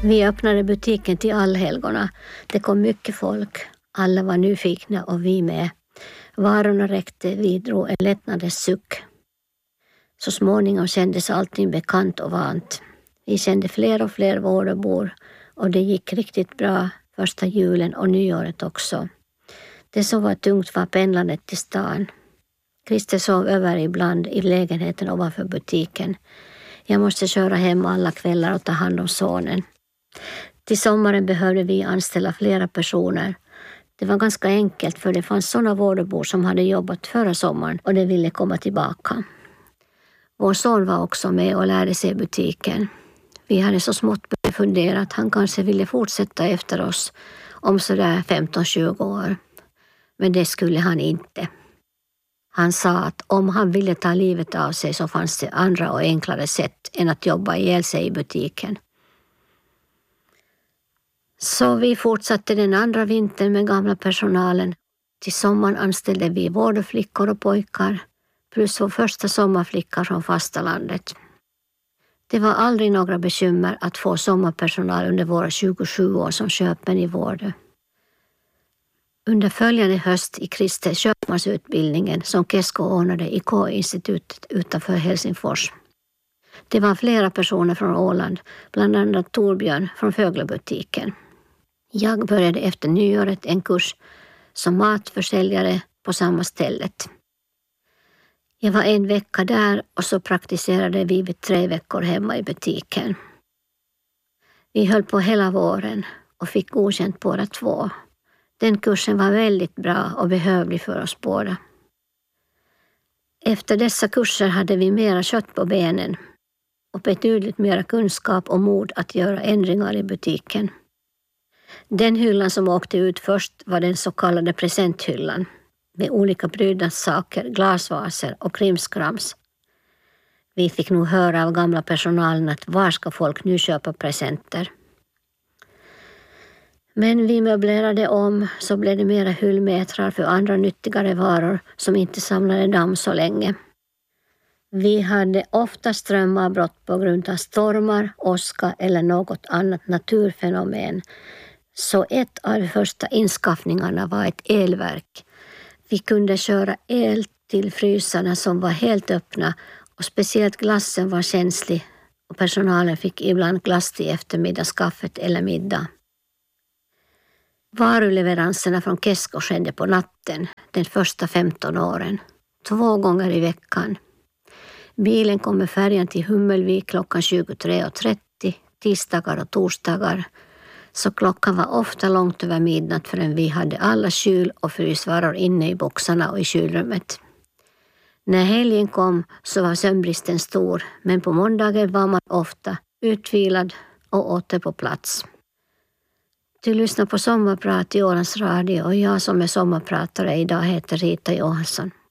Vi öppnade butiken till allhelgona. Det kom mycket folk. Alla var nyfikna och vi med. Varorna räckte, vi drog en lättnadens suck. Så småningom kändes allting bekant och vant. Vi kände fler och fler vårdarbor och det gick riktigt bra första julen och nyåret också. Det som var tungt var pendlandet till stan. Christer sov över ibland i lägenheten ovanför butiken. Jag måste köra hem alla kvällar och ta hand om sonen. Till sommaren behövde vi anställa flera personer. Det var ganska enkelt för det fanns sådana vårdarbor som hade jobbat förra sommaren och de ville komma tillbaka. Vår son var också med och lärde sig butiken. Vi hade så smått börjat fundera att han kanske ville fortsätta efter oss om sådär 15-20 år. Men det skulle han inte. Han sa att om han ville ta livet av sig så fanns det andra och enklare sätt än att jobba ihjäl sig i butiken. Så vi fortsatte den andra vintern med gamla personalen. Till sommaren anställde vi vårdflickor och pojkar plus vår första sommarflicka från fastalandet. Det var aldrig några bekymmer att få sommarpersonal under våra 27 år som köpmän i vård. Under följande höst i Christer köpmansutbildningen som Kesko ordnade i K-institutet utanför Helsingfors. Det var flera personer från Åland, bland annat Torbjörn från Föglebutiken. Jag började efter nyåret en kurs som matförsäljare på samma stället. Jag var en vecka där och så praktiserade vi vid 3 veckor hemma i butiken. Vi höll på hela våren och fick godkänt båda 2. Den kursen var väldigt bra och behövlig för oss båda. Efter dessa kurser hade vi mera kött på benen och betydligt mera kunskap och mod att göra ändringar i butiken. Den hyllan som åkte ut först var den så kallade presenthyllan med olika prydnadssaker, glasvaser och krimskrams. Vi fick nog höra av gamla personalen att var ska folk nu köpa presenter. Men vi möblerade om så blev det mera hyllmetrar för andra nyttigare varor som inte samlade damm så länge. Vi hade ofta strömavbrott på grund av stormar, åska eller något annat naturfenomen. Så ett av de första inskaffningarna var ett elverk. Vi kunde köra el till frysarna som var helt öppna och speciellt glassen var känslig och personalen fick ibland glass till eftermiddagskaffet eller middag. Varuleveranserna från Kesko skedde på natten den första 15 åren, 2 gånger i veckan. Bilen kom med färjan till Hummelvik klockan 23.30, tisdagar och torsdagar. Så klockan var ofta långt över midnatt förrän vi hade alla kyl- och frysvaror inne i boxarna och i kylrummet. När helgen kom så var sömnbristen stor, men på måndagen var man ofta utvilad och åter på plats. Du lyssnar på Sommarprat i Ålands Radio och jag som är sommarpratare idag heter Rita Johansson.